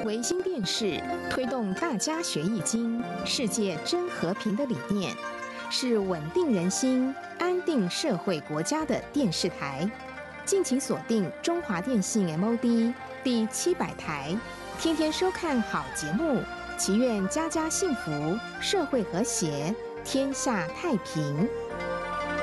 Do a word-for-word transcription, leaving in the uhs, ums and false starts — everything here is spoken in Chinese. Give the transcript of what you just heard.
维新电视推动大家学易经、世界真和平的理念，是稳定人心、安定社会国家的电视台。敬请锁定中华电信 M O D 第七百台，天天收看好节目，祈愿家家幸福，社会和谐，天下太平。